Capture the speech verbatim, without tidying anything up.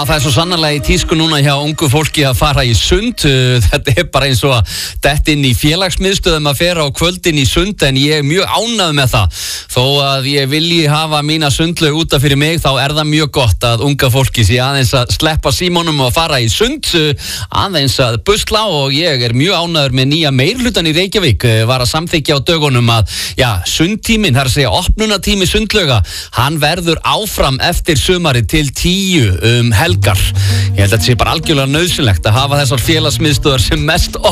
það er svo sannarlega í tísku núna hjá ungu fólki að fara í sund. Þetta er bara eins og að detta inn í félagsmiðstöðum að fara á kvöldin í sund, en ég er mjög ánægð með það. Þó að ég vilji hafa mína sundlaug út af fyrir mig, þá er það mjög gott að unga fólki sé aðeins að sleppa símónum og fara í sund, aðeins að busla, og ég er mjög ánægður með nýja meirhlutan í Reykjavík. Var að samþykkja á dögunum að, já, sundtíminn, það er að segja opnunartími sundlauga, hann verður áfram eftir sumari til tíu um helgar. Ég held að þetta sé bara algjörlega nauðsynlegt að hafa þessar félagsmiðstöðvar sem mest